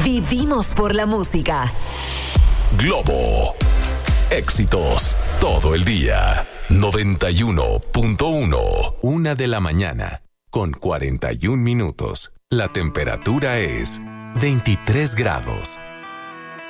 Vivimos por la música. Globo. Éxitos todo el día. 91.1. 1 de la mañana. Con 41 minutos. La temperatura es 23 grados.